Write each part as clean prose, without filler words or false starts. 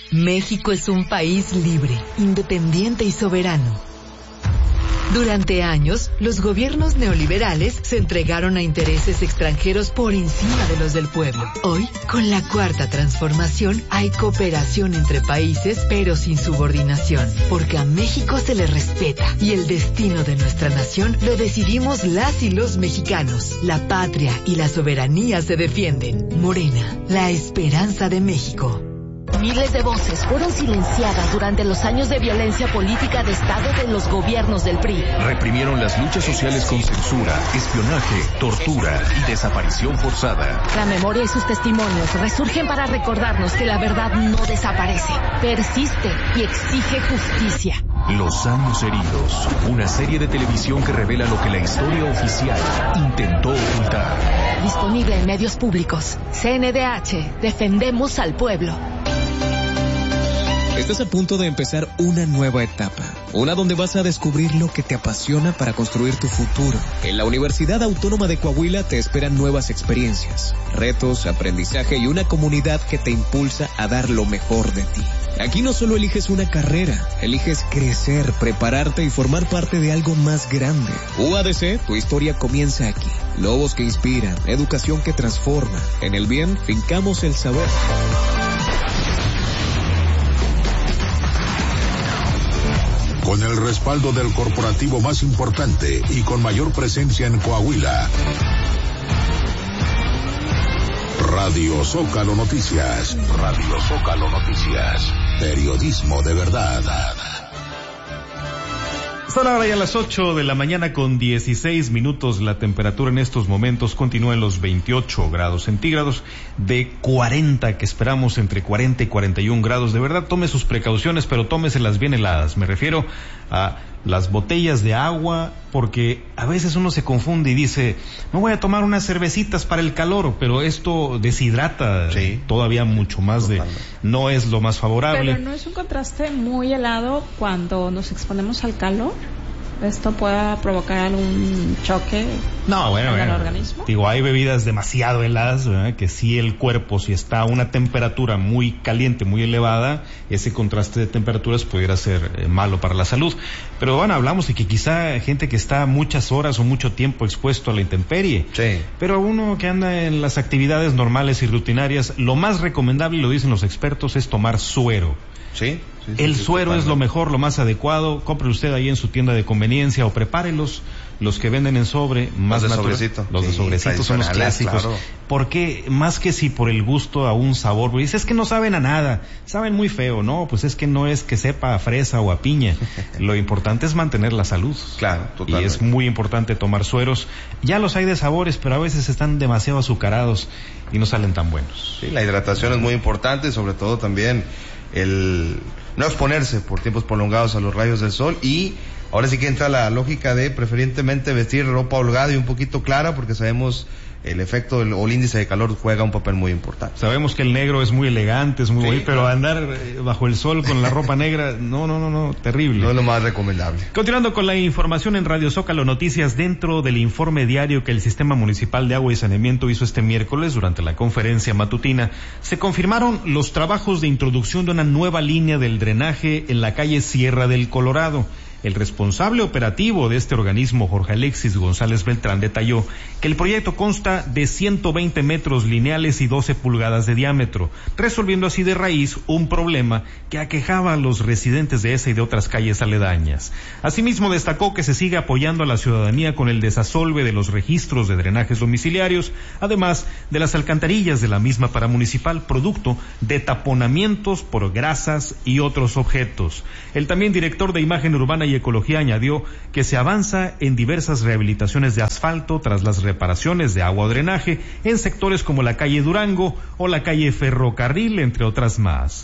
México es un país libre, independiente y soberano. Durante años, los gobiernos neoliberales se entregaron a intereses extranjeros por encima de los del pueblo. Hoy, con la Cuarta Transformación, hay cooperación entre países, pero sin subordinación, porque a México se le respeta y el destino de nuestra nación lo decidimos las y los mexicanos. La patria y la soberanía se defienden. Morena, la esperanza de México. Miles de voces fueron silenciadas durante los años de violencia política de Estado de los gobiernos del PRI. Reprimieron las luchas sociales con censura, espionaje, tortura y desaparición forzada. La memoria y sus testimonios resurgen para recordarnos que la verdad no desaparece, persiste y exige justicia. Los años heridos, una serie de televisión que revela lo que la historia oficial intentó ocultar. Disponible en medios públicos. CNDH, defendemos al pueblo. Estás a punto de empezar una nueva etapa, una donde vas a descubrir lo que te apasiona para construir tu futuro. En la Universidad Autónoma de Coahuila te esperan nuevas experiencias, retos, aprendizaje y una comunidad que te impulsa a dar lo mejor de ti. Aquí no solo eliges una carrera, eliges crecer, prepararte y formar parte de algo más grande. UADC, tu historia comienza aquí. Lobos que inspiran, educación que transforma. En el bien, fincamos el saber. Con el respaldo del corporativo más importante y con mayor presencia en Coahuila. Radio Zócalo Noticias. Radio Zócalo Noticias. Periodismo de verdad. Son ahora ya las 8 de la mañana con 16 minutos. La temperatura en estos momentos continúa en los 28 grados centígrados, de 40 que esperamos entre 40 y 41 grados. De verdad, tome sus precauciones, pero tómeselas bien heladas. Me refiero a las botellas de agua, porque a veces uno se confunde y dice, me voy a tomar unas cervecitas para el calor, pero esto deshidrata todavía mucho más. No es lo más favorable. Pero no es un contraste muy helado cuando nos exponemos al calor. ¿Esto pueda provocar algún choque en el organismo? Digo, hay bebidas demasiado heladas, ¿verdad? Que si el cuerpo, si está a una temperatura muy caliente, muy elevada, ese contraste de temperaturas pudiera ser malo para la salud. Pero bueno, hablamos de que quizá gente que está muchas horas o mucho tiempo expuesto a la intemperie. Sí. Pero uno que anda en las actividades normales y rutinarias, lo más recomendable, lo dicen los expertos, es tomar suero. Sí. El suero es lo mejor, lo más adecuado. Compre usted ahí en su tienda de conveniencia o prepárelos. Los que venden en sobre, más los de natural, sobrecito. Los de sobrecito son los clásicos. Claro. Porque más que si por el gusto a un sabor, pues es que no saben a nada, saben muy feo, no, pues es que no es que sepa a fresa o a piña. Lo importante es mantener la salud. Claro, totalmente. Y es muy importante tomar sueros. Ya los hay de sabores, pero a veces están demasiado azucarados y no salen tan buenos. Sí, la hidratación es muy importante, sobre todo también el no exponerse por tiempos prolongados a los rayos del sol, y ahora sí que entra la lógica de preferentemente vestir ropa holgada y un poquito clara, porque sabemos el efecto o el índice de calor juega un papel muy importante. Sabemos que el negro es muy elegante, es muy bonito, pero andar bajo el sol con la ropa negra, no, terrible. No es lo más recomendable. Continuando con la información en Radio Zócalo Noticias, dentro del informe diario que el Sistema Municipal de Agua y Saneamiento hizo este miércoles durante la conferencia matutina, se confirmaron los trabajos de introducción de una nueva línea del drenaje en la calle Sierra del Colorado. El responsable operativo de este organismo, Jorge Alexis González Beltrán, detalló que el proyecto consta de 120 metros lineales y 12 pulgadas de diámetro, resolviendo así de raíz un problema que aquejaba a los residentes de esa y de otras calles aledañas. Asimismo, destacó que se sigue apoyando a la ciudadanía con el desasolve de los registros de drenajes domiciliarios, además de las alcantarillas de la misma paramunicipal, producto de taponamientos por grasas y otros objetos. El también director de Imagen Urbana y Ecología añadió que se avanza en diversas rehabilitaciones de asfalto tras las reparaciones de agua o drenaje en sectores como la calle Durango o la calle Ferrocarril, entre otras más.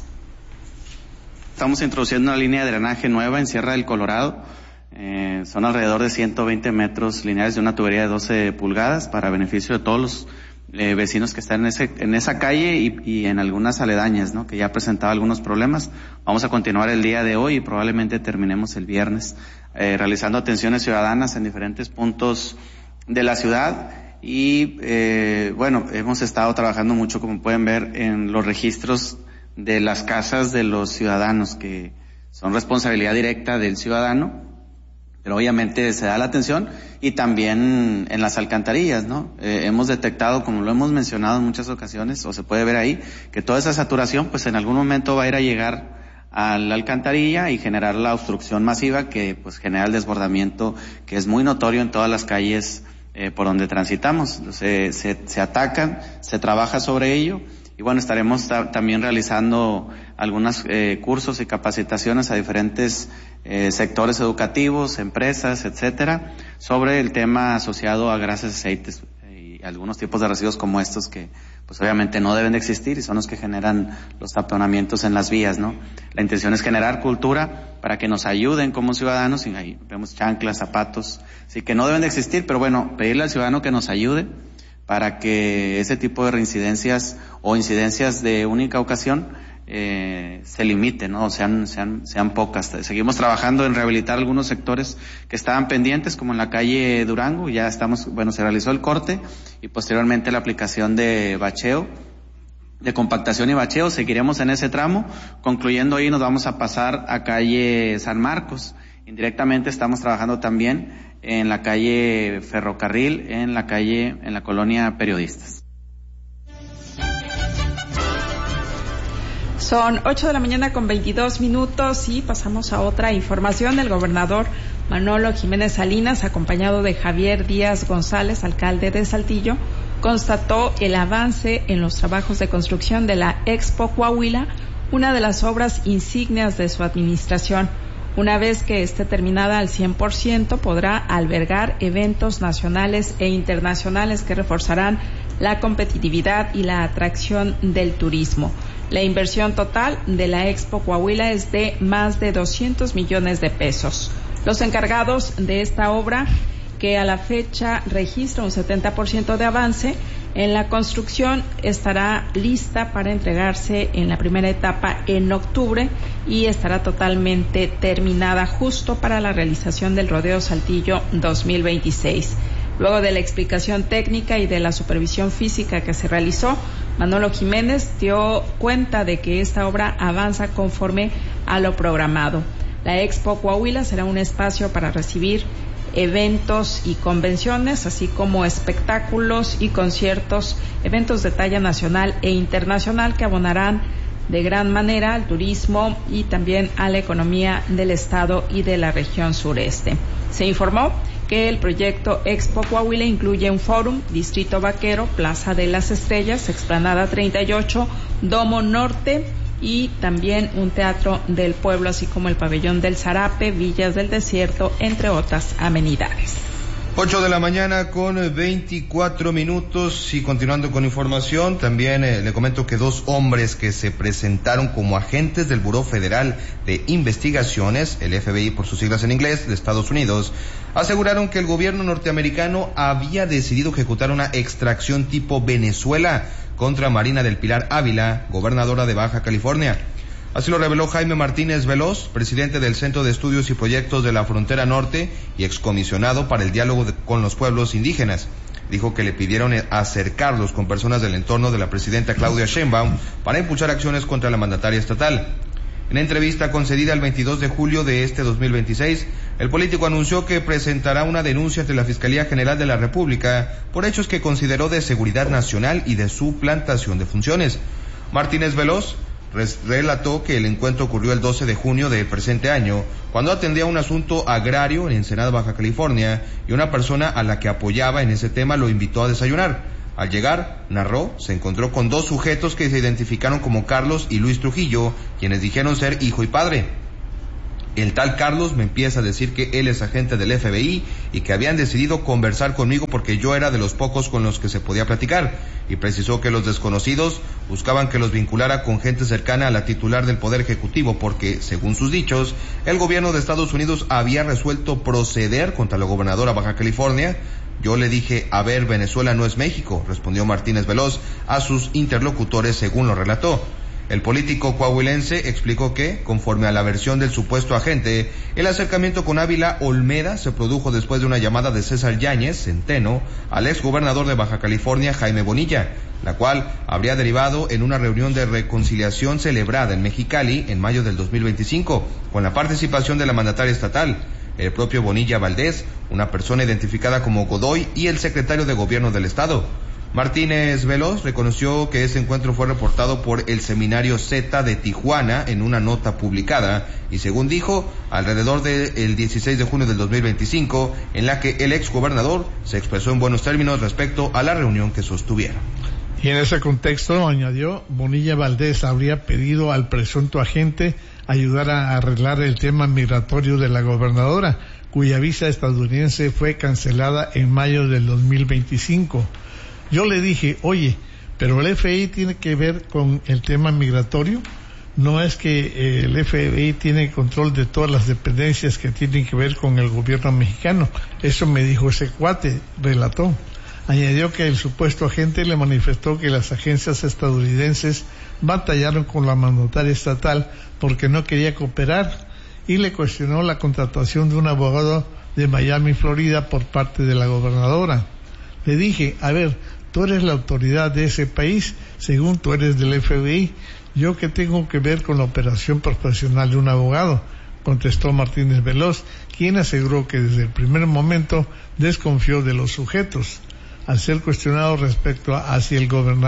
Estamos introduciendo una línea de drenaje nueva en Sierra del Colorado. Son alrededor de 120 metros lineales de una tubería de 12 pulgadas para beneficio de todos los vecinos que están en esa calle y en algunas aledañas, ¿no? Que ya presentaba algunos problemas. Vamos a continuar el día de hoy y probablemente terminemos el viernes realizando atenciones ciudadanas en diferentes puntos de la ciudad y hemos estado trabajando mucho, como pueden ver, en los registros de las casas de los ciudadanos, que son responsabilidad directa del ciudadano, pero obviamente se da la atención, y también en las alcantarillas, ¿no? Hemos detectado, como lo hemos mencionado en muchas ocasiones, o se puede ver ahí, que toda esa saturación pues en algún momento va a ir a llegar a la alcantarilla y generar la obstrucción masiva que pues genera el desbordamiento, que es muy notorio en todas las calles por donde transitamos. Se atacan, se trabaja sobre ello, y bueno, estaremos también realizando algunos cursos y capacitaciones a diferentes sectores educativos, empresas, etcétera, sobre el tema asociado a grasas y aceites y algunos tipos de residuos como estos que pues obviamente no deben de existir y son los que generan los taponamientos en las vías, ¿no? La intención es generar cultura para que nos ayuden como ciudadanos, y ahí vemos chanclas, zapatos, sí que no deben de existir, pero bueno, pedirle al ciudadano que nos ayude para que ese tipo de reincidencias o incidencias de única ocasión se limiten, ¿no? Sean pocas. Seguimos trabajando en rehabilitar algunos sectores que estaban pendientes, como en la calle Durango. Ya se realizó el corte y posteriormente la aplicación de bacheo, de compactación y bacheo. Seguiremos en ese tramo. Concluyendo ahí, nos vamos a pasar a calle San Marcos. Indirectamente estamos trabajando también en la calle Ferrocarril, en la colonia Periodistas. Son 8:22 a.m. y pasamos a otra información. El gobernador Manolo Jiménez Salinas, acompañado de Javier Díaz González, alcalde de Saltillo, constató el avance en los trabajos de construcción de la Expo Coahuila, una de las obras insignias de su administración. Una vez que esté terminada al 100%, podrá albergar eventos nacionales e internacionales que reforzarán la competitividad y la atracción del turismo. La inversión total de la Expo Coahuila es de más de 200 millones de pesos. Los encargados de esta obra, que a la fecha registra un 70% de avance en la construcción, estará lista para entregarse en la primera etapa en octubre y estará totalmente terminada justo para la realización del Rodeo Saltillo 2026. Luego de la explicación técnica y de la supervisión física que se realizó, Manolo Jiménez dio cuenta de que esta obra avanza conforme a lo programado. La Expo Coahuila será un espacio para recibir eventos y convenciones, así como espectáculos y conciertos, eventos de talla nacional e internacional que abonarán de gran manera al turismo y también a la economía del estado y de la región sureste. Se informó que el proyecto Expo Coahuila incluye un fórum, distrito vaquero, Plaza de las Estrellas, Explanada 38, Domo Norte y también un teatro del pueblo, así como el pabellón del Zarape, Villas del Desierto, entre otras amenidades. 8:24 a.m. y continuando con información, también le comento que 2 hombres que se presentaron como agentes del Buró Federal de Investigaciones, el FBI por sus siglas en inglés, de Estados Unidos, aseguraron que el gobierno norteamericano había decidido ejecutar una extracción tipo Venezuela contra Marina del Pilar Ávila, gobernadora de Baja California. Así lo reveló Jaime Martínez Veloz, presidente del Centro de Estudios y Proyectos de la Frontera Norte y excomisionado para el diálogo con los pueblos indígenas. Dijo que le pidieron acercarlos con personas del entorno de la presidenta Claudia Sheinbaum para impulsar acciones contra la mandataria estatal. En entrevista concedida el 22 de julio de este 2026, el político anunció que presentará una denuncia ante la Fiscalía General de la República por hechos que consideró de seguridad nacional y de suplantación de funciones. Martínez Veloz relató que el encuentro ocurrió el 12 de junio del presente año, cuando atendía un asunto agrario en Ensenada, Baja California, y una persona a la que apoyaba en ese tema lo invitó a desayunar. Al llegar, narró, se encontró con 2 sujetos que se identificaron como Carlos y Luis Trujillo, quienes dijeron ser hijo y padre. El tal Carlos me empieza a decir que él es agente del FBI y que habían decidido conversar conmigo porque yo era de los pocos con los que se podía platicar, y precisó que los desconocidos buscaban que los vinculara con gente cercana a la titular del Poder Ejecutivo porque, según sus dichos, el gobierno de Estados Unidos había resuelto proceder contra la gobernadora Baja California. Yo le dije, a ver, Venezuela no es México, respondió Martínez Veloz a sus interlocutores, según lo relató. El político coahuilense explicó que, conforme a la versión del supuesto agente, el acercamiento con Ávila Olmeda se produjo después de una llamada de César Yáñez Centeno al exgobernador de Baja California, Jaime Bonilla, la cual habría derivado en una reunión de reconciliación celebrada en Mexicali en mayo del 2025, con la participación de la mandataria estatal, el propio Bonilla Valdés, una persona identificada como Godoy y el secretario de Gobierno del Estado. Martínez Veloz reconoció que ese encuentro fue reportado por el Seminario Z de Tijuana en una nota publicada y, según dijo, alrededor del 16 de junio del 2025, en la que el exgobernador se expresó en buenos términos respecto a la reunión que sostuvieron. Y en ese contexto, añadió, Bonilla Valdés habría pedido al presunto agente ayudar a arreglar el tema migratorio de la gobernadora, cuya visa estadounidense fue cancelada en mayo del 2025. Yo le dije, oye, pero el FBI tiene que ver con el tema migratorio. No es que el FBI tiene control de todas las dependencias que tienen que ver con el gobierno mexicano. Eso me dijo ese cuate, relató. Añadió que el supuesto agente le manifestó que las agencias estadounidenses batallaron con la mandataria estatal porque no quería cooperar y le cuestionó la contratación de un abogado de Miami, Florida, por parte de la gobernadora. Le dije, a ver, tú eres la autoridad de ese país, según tú eres del FBI. ¿Yo qué tengo que ver con la operación profesional de un abogado?, contestó Martínez Veloz, quien aseguró que desde el primer momento desconfió de los sujetos. Al ser cuestionado respecto a si el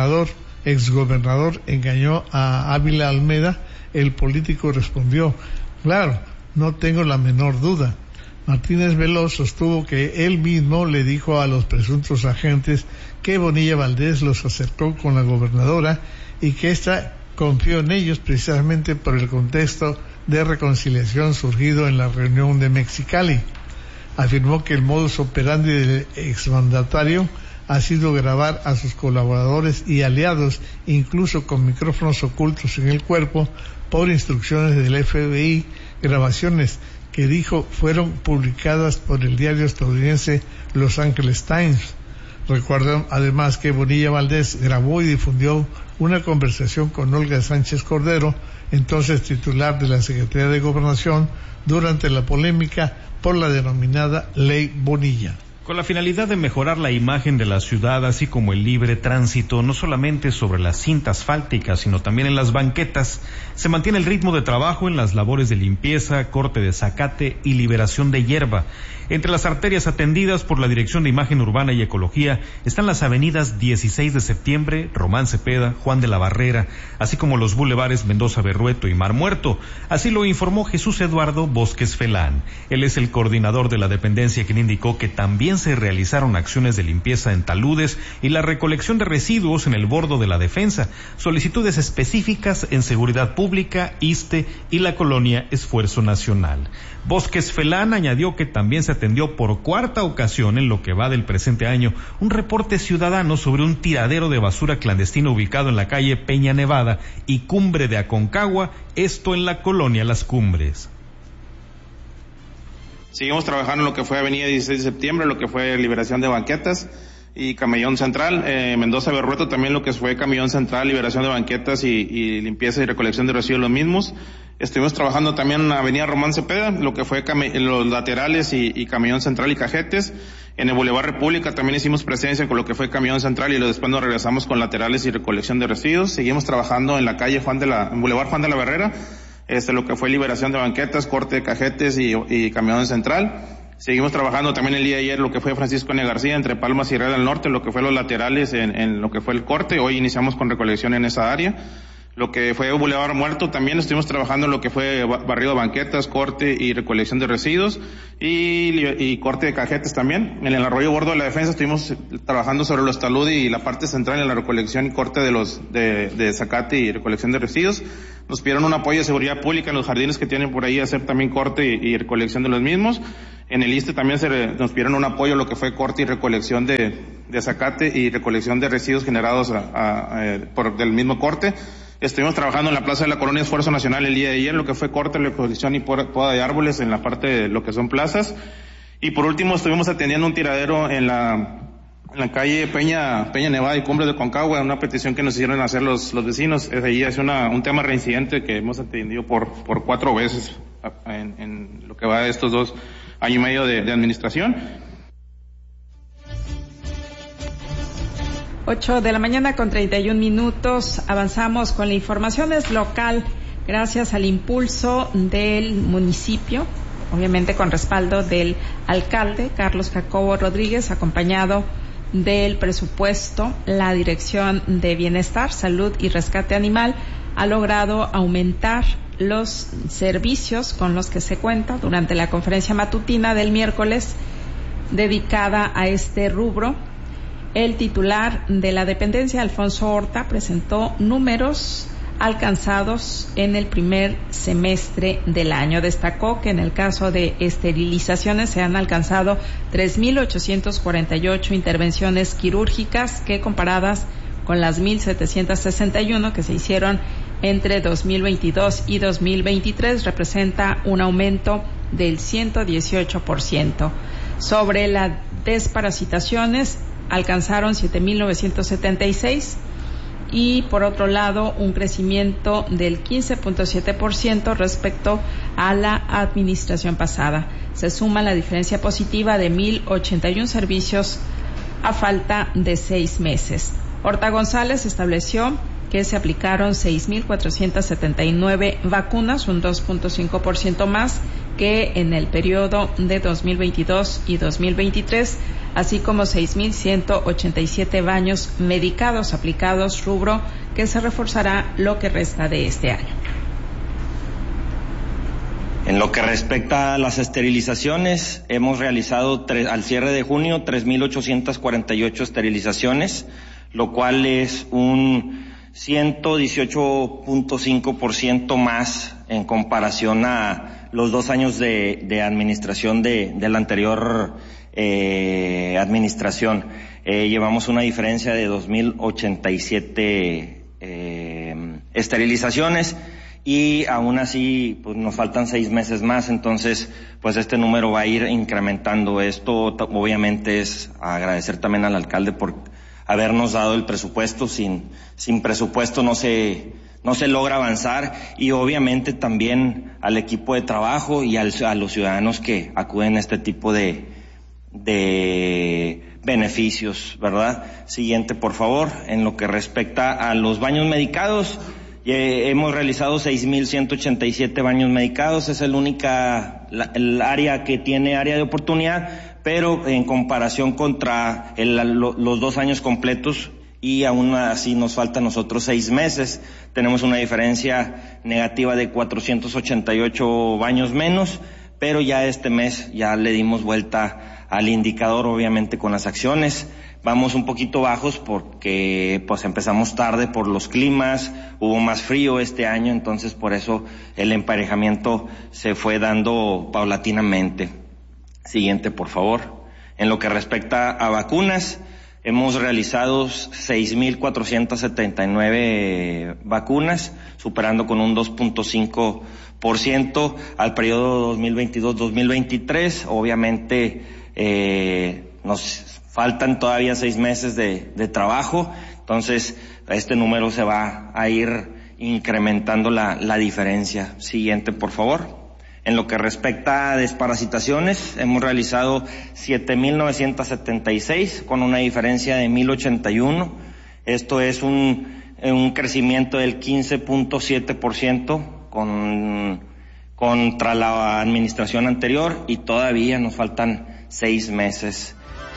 exgobernador engañó a Ávila Olmeda, el político respondió, claro, no tengo la menor duda. Martínez Veloz sostuvo que él mismo le dijo a los presuntos agentes que Bonilla Valdés los acercó con la gobernadora y que ésta confió en ellos precisamente por el contexto de reconciliación surgido en la reunión de Mexicali. Afirmó que el modus operandi del exmandatario ha sido grabar a sus colaboradores y aliados, incluso con micrófonos ocultos en el cuerpo, por instrucciones del FBI, grabaciones que dijo fueron publicadas por el diario estadounidense Los Angeles Times. Recuerdan además que Bonilla Valdés grabó y difundió una conversación con Olga Sánchez Cordero, entonces titular de la Secretaría de Gobernación, durante la polémica por la denominada Ley Bonilla. Con la finalidad de mejorar la imagen de la ciudad, así como el libre tránsito, no solamente sobre las cintas asfálticas, sino también en las banquetas, se mantiene el ritmo de trabajo en las labores de limpieza, corte de zacate y liberación de hierba. Entre las arterias atendidas por la Dirección de Imagen Urbana y Ecología están las avenidas 16 de Septiembre, Román Cepeda, Juan de la Barrera, así como los bulevares Mendoza Berrueto y Mar Muerto. Así lo informó Jesús Eduardo Bosques Felán. Él es el coordinador de la dependencia, quien indicó que también se realizaron acciones de limpieza en taludes y la recolección de residuos en el bordo de la Defensa, solicitudes específicas en Seguridad Pública, ISSSTE y la colonia Esfuerzo Nacional. Bosques Felán añadió que también se atendió por cuarta ocasión en lo que va del presente año un reporte ciudadano sobre un tiradero de basura clandestino ubicado en la calle Peña Nevada y Cumbre de Aconcagua, esto en la colonia Las Cumbres. Seguimos trabajando en lo que fue Avenida 16 de Septiembre, lo que fue liberación de banquetas y Camellón Central, Mendoza Berrueto también lo que fue Camellón Central, liberación de banquetas y limpieza y recolección de residuos los mismos. Estuvimos trabajando también en Avenida Román Cepeda, lo que fue los laterales y Camellón Central y Cajetes. En el Boulevard República también hicimos presencia con lo que fue Camellón Central y después nos regresamos con laterales y recolección de residuos. Seguimos trabajando en la calle en Boulevard Juan de la Barrera, lo que fue liberación de banquetas, corte de cajetes y Camellón Central. Seguimos trabajando también el día de ayer lo que fue Francisco N. García entre Palmas y Real del Norte, lo que fue los laterales en lo que fue el corte. Hoy iniciamos con recolección en esa área. Lo que fue Boulevard Muerto también estuvimos trabajando en lo que fue barrido de banquetas, corte y recolección de residuos y corte de cajetes también. En el arroyo Bordo de la Defensa estuvimos trabajando sobre los taludes y la parte central en la recolección y corte de zacate y recolección de residuos. Nos pidieron un apoyo de seguridad pública en los jardines que tienen por ahí, hacer también corte y recolección de los mismos. En el ISSSTE también nos pidieron un apoyo lo que fue corte y recolección de zacate y recolección de residuos generados del mismo corte. Estuvimos trabajando en la Plaza de la Colonia Esfuerzo Nacional el día de ayer, lo que fue corte, recolección y poda de árboles en la parte de lo que son plazas. Y por último estuvimos atendiendo un tiradero en la En la calle Peña Nevada y Cumbres de Concagua, una petición que nos hicieron hacer los vecinos. Ahí es un tema reincidente que hemos atendido por 4 veces en lo que va de estos 2 años y medio de administración. 8 de la mañana con 31 minutos. Avanzamos con la información. Es local gracias al impulso del municipio, obviamente con respaldo del alcalde Carlos Jacobo Rodríguez, acompañado del presupuesto. La Dirección de Bienestar, Salud y Rescate Animal ha logrado aumentar los servicios con los que se cuenta durante la conferencia matutina del miércoles dedicada a este rubro. El titular de la dependencia, Alfonso Horta, presentó números alcanzados en el primer semestre del año. Destacó que en el caso de esterilizaciones se han alcanzado 3.848 intervenciones quirúrgicas, que comparadas con las 1.761 que se hicieron entre 2022 y 2023 representa un aumento del 118%. Sobre las desparasitaciones, alcanzaron 7.976 y por otro lado un crecimiento del 15.7% respecto a la administración pasada. Se suma la diferencia positiva de 1.081 servicios a falta de 6 meses. Horta González estableció que se aplicaron 6.479 vacunas, un 2.5% más que en el periodo de 2022 y 2023, así como 6.187 baños medicados aplicados, rubro que se reforzará lo que resta de este año. En lo que respecta a las esterilizaciones, hemos realizado al cierre de junio 3.848 esterilizaciones, lo cual es un 118.5% más en comparación a los 2 años de administración de la anterior administración. Llevamos una diferencia de 2.087 esterilizaciones y aún así pues nos faltan 6 meses más, entonces pues este número va a ir incrementando. Esto obviamente es agradecer también al alcalde por habernos dado el presupuesto. Sin presupuesto no se logra avanzar, y obviamente también al equipo de trabajo y a los ciudadanos que acuden a este tipo de beneficios, ¿verdad? Siguiente, por favor. En lo que respecta a los baños medicados, hemos realizado 6.187 baños medicados. Es el área que tiene área de oportunidad, pero en comparación contra los 2 años completos, y aún así nos faltan nosotros 6 meses, tenemos una diferencia negativa de 488 baños menos, pero ya este mes ya le dimos vuelta al indicador, obviamente con las acciones. Vamos un poquito bajos porque pues empezamos tarde por los climas, hubo más frío este año, entonces por eso el emparejamiento se fue dando paulatinamente. Siguiente, por favor. En lo que respecta a vacunas, hemos realizado 6.479 vacunas, superando con un 2.5% al periodo 2022-2023. Obviamente nos faltan todavía 6 meses de trabajo, entonces este número se va a ir incrementando la diferencia. Siguiente, por favor. En lo que respecta a desparasitaciones, hemos realizado 7.976 con una diferencia de 1.081. Esto es un crecimiento del 15.7% contra la administración anterior, y todavía nos faltan 6 meses.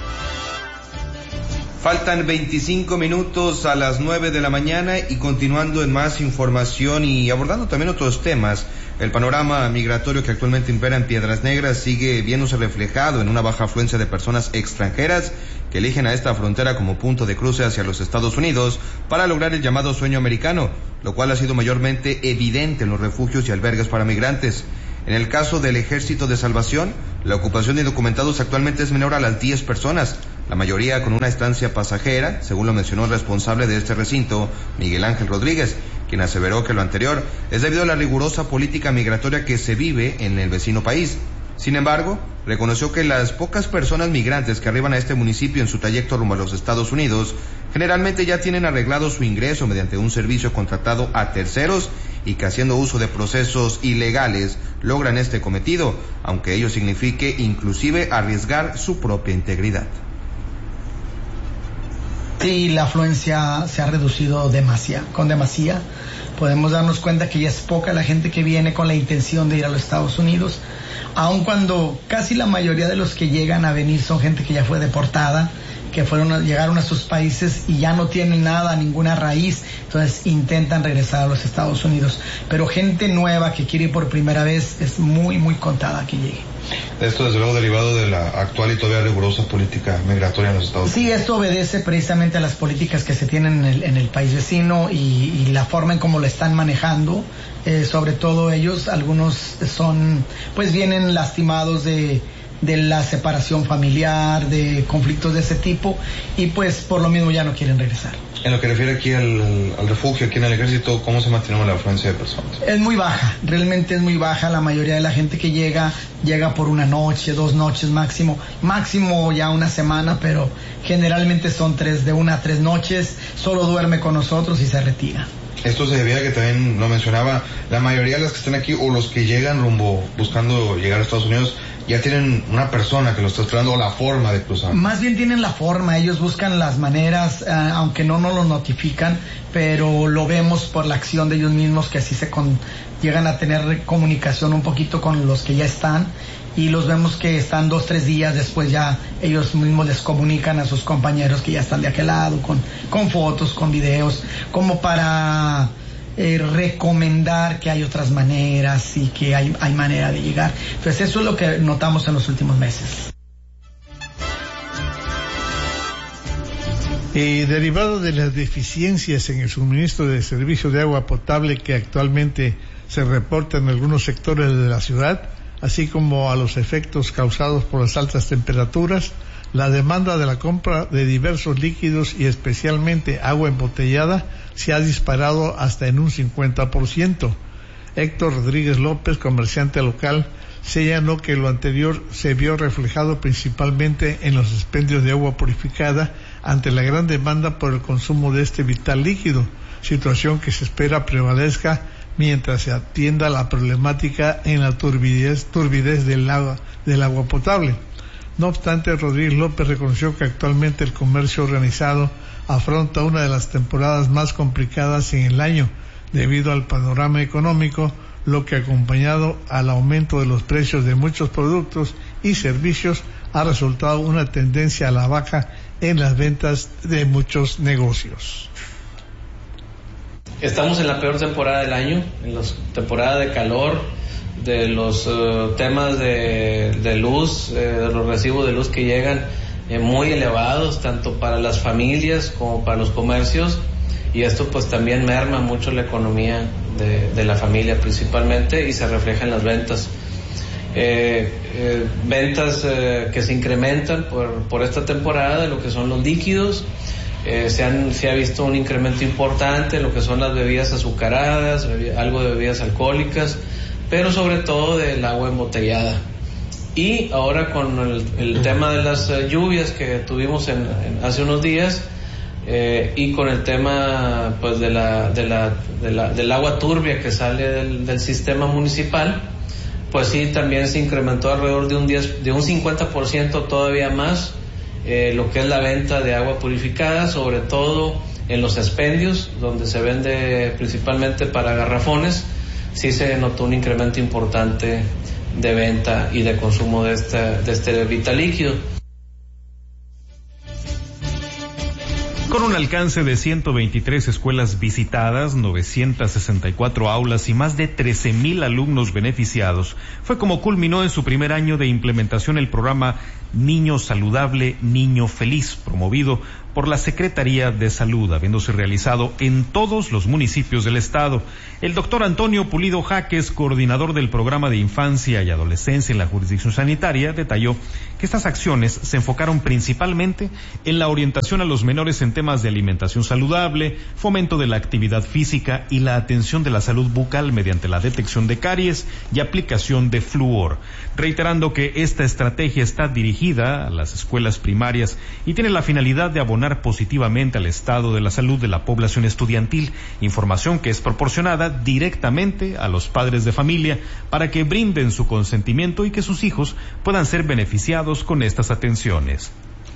Faltan 25 minutos a las 9 de la mañana, y continuando en más información y abordando también otros temas, el panorama migratorio que actualmente impera en Piedras Negras sigue viéndose reflejado en una baja afluencia de personas extranjeras que eligen a esta frontera como punto de cruce hacia los Estados Unidos para lograr el llamado sueño americano, lo cual ha sido mayormente evidente en los refugios y albergues para migrantes. En el caso del Ejército de Salvación, la ocupación de indocumentados actualmente es menor a las 10 personas, la mayoría con una estancia pasajera, según lo mencionó el responsable de este recinto, Miguel Ángel Rodríguez, quien aseveró que lo anterior es debido a la rigurosa política migratoria que se vive en el vecino país. Sin embargo, reconoció que las pocas personas migrantes que arriban a este municipio en su trayecto rumbo a los Estados Unidos generalmente ya tienen arreglado su ingreso mediante un servicio contratado a terceros y que haciendo uso de procesos ilegales logran este cometido, aunque ello signifique inclusive arriesgar su propia integridad. Sí, la afluencia se ha reducido con demasía. Podemos darnos cuenta que ya es poca la gente que viene con la intención de ir a los Estados Unidos, aun cuando casi la mayoría de los que llegan a venir son gente que ya fue deportada, que llegaron a sus países y ya no tienen nada, ninguna raíz, entonces intentan regresar a los Estados Unidos. Pero gente nueva que quiere ir por primera vez es muy, muy contada que llegue. Esto desde luego derivado de la actual y todavía rigurosa política migratoria en los Estados Unidos. Sí, esto obedece precisamente a las políticas que se tienen en el país vecino y la forma en cómo lo están manejando. Sobre todo ellos, algunos vienen lastimados de la separación familiar, de conflictos de ese tipo, y pues por lo mismo ya no quieren regresar. En lo que refiere aquí al refugio, aquí en el ejército, ¿cómo se mantiene la afluencia de personas? Es muy baja, realmente es muy baja. La mayoría de la gente que llega por una noche, 2 noches máximo ya una semana, pero generalmente son de 1 a 3 noches, solo duerme con nosotros y se retira. Esto se debía a que también lo mencionaba, la mayoría de las que están aquí o los que llegan buscando llegar a Estados Unidos ya tienen una persona que los está esperando, la forma de cruzar. Más bien tienen la forma, ellos buscan las maneras, aunque no lo notifican, pero lo vemos por la acción de ellos mismos que así llegan a tener comunicación un poquito con los que ya están, y los vemos que están 2-3 días después, ya ellos mismos les comunican a sus compañeros que ya están de aquel lado, con fotos, con videos, como para recomendar que hay otras maneras y que hay manera de llegar. Entonces eso es lo que notamos en los últimos meses. Derivado de las deficiencias en el suministro de servicio de agua potable que actualmente se reporta en algunos sectores de la ciudad, así como a los efectos causados por las altas temperaturas, la demanda de la compra de diversos líquidos y especialmente agua embotellada se ha disparado hasta en un 50%. Héctor Rodríguez López, comerciante local, señaló que lo anterior se vio reflejado principalmente en los expendios de agua purificada ante la gran demanda por el consumo de este vital líquido, situación que se espera prevalezca mientras se atienda la problemática en la turbidez del agua potable. No obstante, Rodríguez López reconoció que actualmente el comercio organizado afronta una de las temporadas más complicadas en el año debido al panorama económico, lo que acompañado al aumento de los precios de muchos productos y servicios ha resultado una tendencia a la baja en las ventas de muchos negocios. Estamos en la peor temporada del año, en la temporada de calor, de los temas de luz, de los recibos de luz que llegan muy elevados, tanto para las familias como para los comercios, y esto pues también merma mucho la economía de la familia principalmente y se refleja en las ventas. Ventas que se incrementan por esta temporada de lo que son los líquidos. Se ha visto un incremento importante en lo que son las bebidas azucaradas, algo de bebidas alcohólicas, pero sobre todo del agua embotellada. Y ahora con el tema de las lluvias que tuvimos hace unos días, y con el tema pues del agua turbia que sale del sistema municipal, pues sí, también se incrementó alrededor de un 50% todavía más lo que es la venta de agua purificada, sobre todo en los expendios, donde se vende principalmente para garrafones. Sí se notó un incremento importante de venta y de consumo de este vital líquido. Con un alcance de 123 escuelas visitadas, 964 aulas y más de 13,000 alumnos beneficiados, fue como culminó en su primer año de implementación el programa Niño Saludable, Niño Feliz, promovido por la Secretaría de Salud, habiéndose realizado en todos los municipios del estado. El doctor Antonio Pulido Jaques, coordinador del programa de infancia y adolescencia en la jurisdicción sanitaria, detalló que estas acciones se enfocaron principalmente en la orientación a los menores en temas de alimentación saludable, fomento de la actividad física y la atención de la salud bucal mediante la detección de caries y aplicación de flúor, reiterando que esta estrategia está dirigida a las escuelas primarias y tiene la finalidad de abonar positivamente al estado de la salud de la población estudiantil, información que es proporcionada directamente a los padres de familia para que brinden su consentimiento y que sus hijos puedan ser beneficiados con estas atenciones.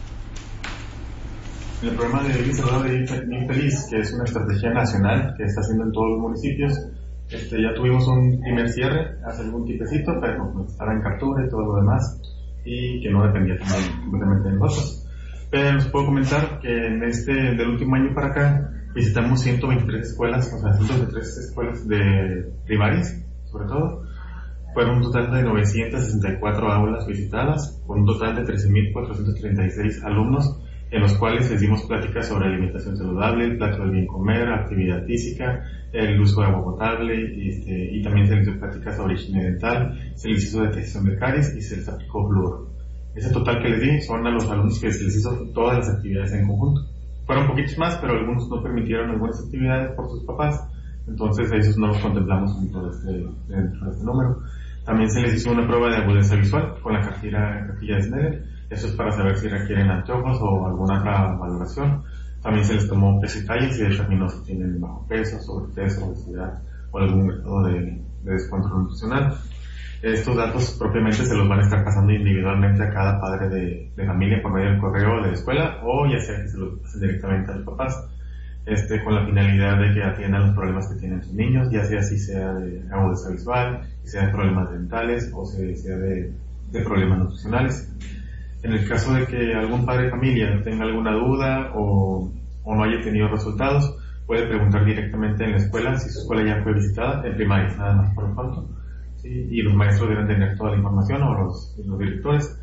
El programa de Vivir Saludable y Bien Feliz, que es una estrategia nacional que está haciendo en todos los municipios, ya tuvimos un primer cierre hace algún tipecito, pero pues, estaba en captura y todo lo demás, y que no dependía también completamente de nosotros. Pero les puedo comentar que del último año para acá visitamos 123 escuelas, o sea, 123 escuelas de primarias, sobre todo. Fueron un total de 964 aulas visitadas, con un total de 13.436 alumnos, en los cuales les dimos pláticas sobre alimentación saludable, el plato del bien comer, actividad física, el uso de agua potable, y también se les dio pláticas sobre higiene dental, se les hizo detección de caries y se les aplicó flúor. Ese total que les di son a los alumnos que se les hizo todas las actividades en conjunto. Fueron poquitos más, pero algunos no permitieron algunas actividades por sus papás, entonces a esos no los contemplamos dentro de este número. También se les hizo una prueba de agudeza visual con la cartilla de Snellen. Eso es para saber si requieren anteojos o alguna otra valoración. También se les tomó peso y talla y se determinó si tienen bajo peso, sobrepeso, obesidad o algún grado de descontrol nutricional. Estos datos propiamente se los van a estar pasando individualmente a cada padre de familia por medio del correo de la escuela, o ya sea que se los pasen directamente a los papás, con la finalidad de que atiendan los problemas que tienen sus niños, ya sea si sea de agudeza visual, si sea de problemas dentales o si sea de problemas nutricionales. En el caso de que algún padre de familia tenga alguna duda o no haya tenido resultados, puede preguntar directamente en la escuela si su escuela ya fue visitada, en primaria, nada más por lo pronto. ¿Sí? Y los maestros deben tener toda la información, o los directores.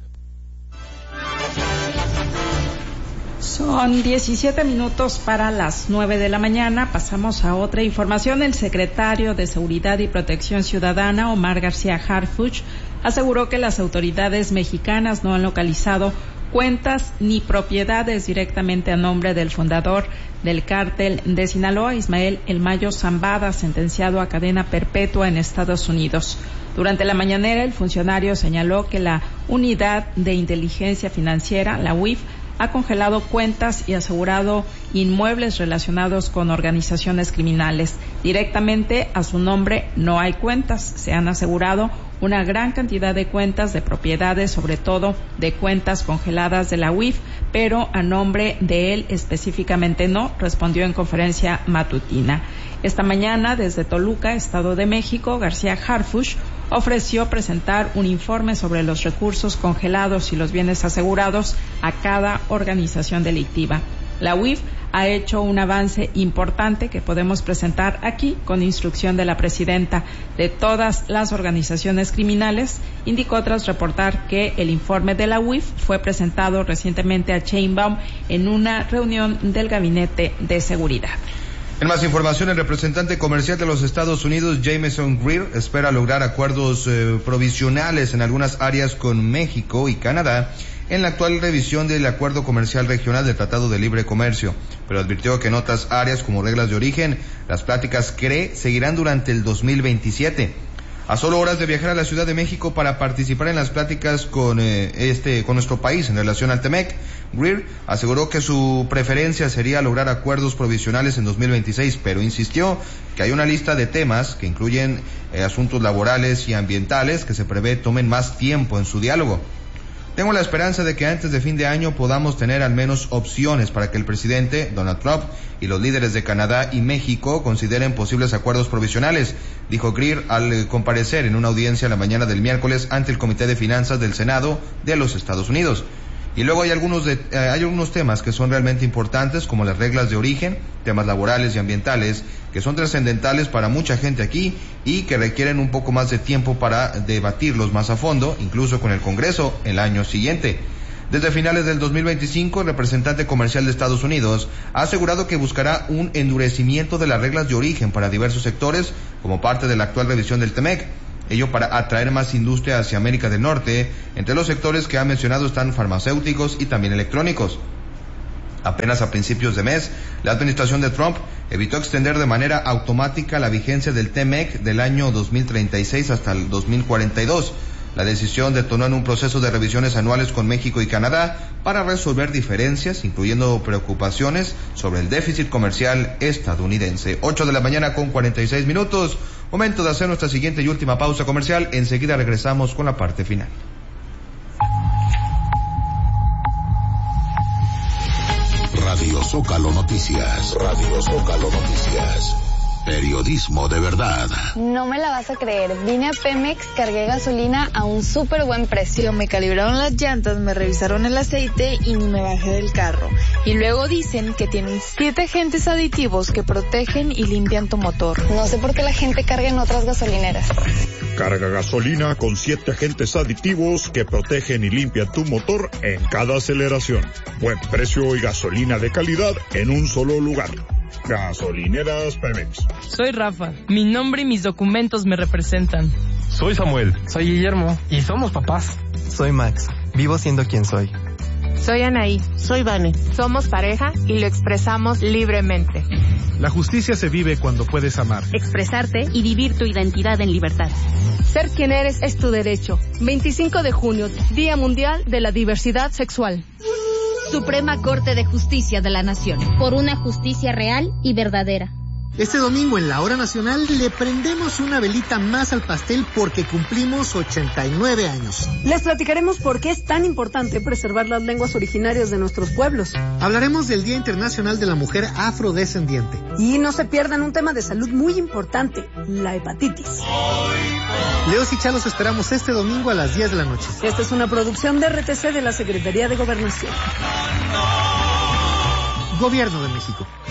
Son 17 minutos para las 9 de la mañana. Pasamos a otra información. El secretario de Seguridad y Protección Ciudadana, Omar García Harfuch, aseguró que las autoridades mexicanas no han localizado cuentas ni propiedades directamente a nombre del fundador del cártel de Sinaloa, Ismael El Mayo Zambada, sentenciado a cadena perpetua en Estados Unidos. Durante la mañanera, el funcionario señaló que la Unidad de Inteligencia Financiera, la UIF, ha congelado cuentas y asegurado inmuebles relacionados con organizaciones criminales. Directamente a su nombre no hay cuentas. Se han asegurado una gran cantidad de cuentas de propiedades, sobre todo de cuentas congeladas de la UIF, pero a nombre de él específicamente no, respondió en conferencia matutina. Esta mañana, desde Toluca, Estado de México, García Harfuch ofreció presentar un informe sobre los recursos congelados y los bienes asegurados a cada organización delictiva. La UIF ha hecho un avance importante que podemos presentar aquí con instrucción de la presidenta de todas las organizaciones criminales. Indicó tras reportar que el informe de la UIF fue presentado recientemente a Sheinbaum en una reunión del Gabinete de Seguridad. En más información, el representante comercial de los Estados Unidos, Jameson Greer, espera lograr acuerdos provisionales en algunas áreas con México y Canadá en la actual revisión del Acuerdo Comercial Regional del Tratado de Libre Comercio, pero advirtió que en otras áreas como reglas de origen, las pláticas seguirán durante el 2027. A solo horas de viajar a la Ciudad de México para participar en las pláticas con nuestro país en relación al TEMEC, Greer aseguró que su preferencia sería lograr acuerdos provisionales en 2026, pero insistió que hay una lista de temas que incluyen asuntos laborales y ambientales que se prevé tomen más tiempo en su diálogo. Tengo la esperanza de que antes de fin de año podamos tener al menos opciones para que el presidente Donald Trump y los líderes de Canadá y México consideren posibles acuerdos provisionales, dijo Greer al comparecer en una audiencia la mañana del miércoles ante el Comité de Finanzas del Senado de los Estados Unidos. Y luego hay algunos temas que son realmente importantes, como las reglas de origen, temas laborales y ambientales, que son trascendentales para mucha gente aquí y que requieren un poco más de tiempo para debatirlos más a fondo, incluso con el Congreso el año siguiente. Desde finales del 2025, el representante comercial de Estados Unidos ha asegurado que buscará un endurecimiento de las reglas de origen para diversos sectores como parte de la actual revisión del TEMEC. Ello para atraer más industria hacia América del Norte. Entre los sectores que ha mencionado están farmacéuticos y también electrónicos. Apenas a principios de mes, la administración de Trump evitó extender de manera automática la vigencia del TEMEC del año 2036 hasta el 2042. La decisión detonó en un proceso de revisiones anuales con México y Canadá para resolver diferencias, incluyendo preocupaciones sobre el déficit comercial estadounidense. 8:46 a.m. Momento de hacer nuestra siguiente y última pausa comercial. Enseguida regresamos con la parte final. Radio Zócalo Noticias. Radio Zócalo Noticias. Periodismo de verdad. No me la vas a creer. Vine a Pemex, cargué gasolina a un súper buen precio. Me calibraron las llantas, me revisaron el aceite y ni me bajé del carro. Y luego dicen que tienen 7 agentes aditivos que protegen y limpian tu motor. No sé por qué la gente carga en otras gasolineras. Carga gasolina con 7 agentes aditivos que protegen y limpian tu motor en cada aceleración. Buen precio y gasolina de calidad en un solo lugar. Gasolineras Pemex. Soy Rafa. Mi nombre y mis documentos me representan. Soy Samuel. Soy Guillermo. Y somos papás. Soy Max. Vivo siendo quien soy. Soy Anaí. Soy Vane. Somos pareja y lo expresamos libremente. La justicia se vive cuando puedes amar, expresarte y vivir tu identidad en libertad. Ser quien eres es tu derecho. 25 de junio, Día Mundial de la Diversidad Sexual. Suprema Corte de Justicia de la Nación. Por una justicia real y verdadera. Este domingo en la Hora Nacional le prendemos una velita más al pastel porque cumplimos 89 años. Les platicaremos por qué es tan importante preservar las lenguas originarias de nuestros pueblos. Hablaremos del Día Internacional de la Mujer Afrodescendiente. Y no se pierdan un tema de salud muy importante, la hepatitis. Leos y Chalos esperamos este domingo a las 10 de la noche. Esta es una producción de RTC de la Secretaría de Gobernación. Gobierno de México.